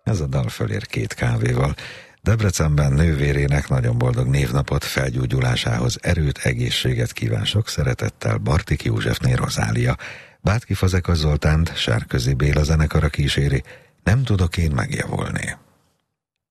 Ez a dal fölér 2 kávéval. Debrecenben nővérének nagyon boldog névnapot, felgyógyulásához erőt, egészséget kíván sok szeretettel Bartik Józsefné Rozália. Bátki Fazekas Zoltánt Sárközi Béla zenekara kíséri, Nem tudok én megjavulni.